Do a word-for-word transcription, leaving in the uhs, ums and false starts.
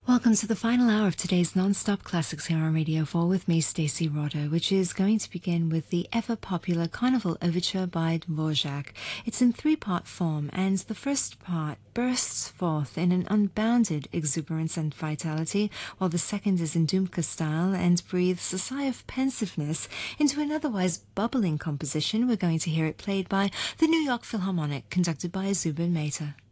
Welcome to the final hour of today's non-stop classics here on Radio four with me, Stacey Rotter, which is going to begin with the ever-popular Carnival Overture by Dvorak. It's in three-part form, and the first part bursts forth in an unbounded exuberance and vitality, while the second is in Dumka style and breathes a sigh of pensiveness into an otherwise bubbling composition. We're going to hear it played by the New York Philharmonic, conducted by Zubin Mehta.